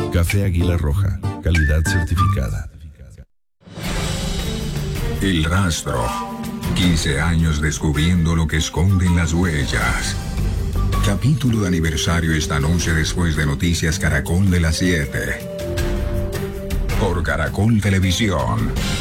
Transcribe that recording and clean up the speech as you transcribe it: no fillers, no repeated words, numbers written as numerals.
Café Águila Roja, calidad certificada. El Rastro. 15 años descubriendo lo que esconden las huellas. Capítulo de aniversario esta noche después de Noticias Caracol de las 7. Por Caracol Televisión.